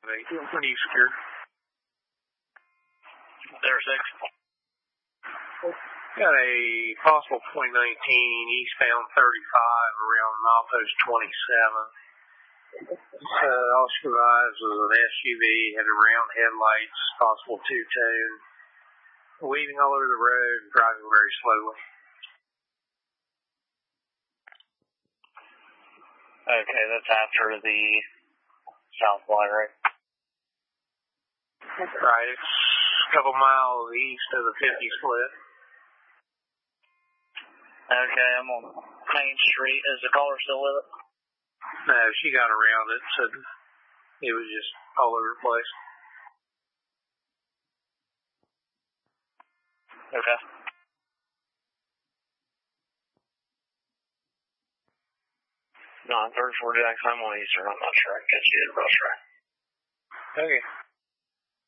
What are you scared? There, 6. Got a possible 2019 eastbound 35 around Milepost 27. All she provides was an SUV, had a round headlights, possible two-tone, weaving all over the road and driving very slowly. Okay, that's after the south flag, right? Right, it's a couple miles east of the 50 split. Okay, I'm on Main Street. Is the caller still with it? No, she got around it, so it was just all over the place. Okay. No, 34 Jackson, I'm on Eastern. I'm not sure I can catch you at the bus track. Okay.